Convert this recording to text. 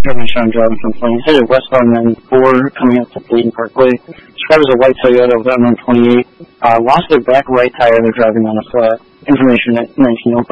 Kevin Sean driving from Plains, headed westbound 94, coming up to Dayton Parkway. This driver's a white Toyota with unknown 28. Lost their back right tire. They're driving on a flat. Information at 1905